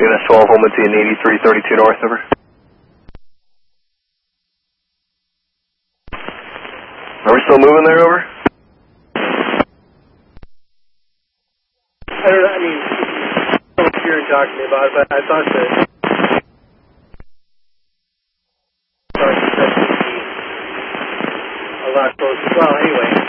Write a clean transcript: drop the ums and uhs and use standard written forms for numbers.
EMS 12, Holman T, 8332 North, over. Are we still moving there, over? I don't know, I mean, what you're talking to me about, but I thought that a lot closer. Well, anyway.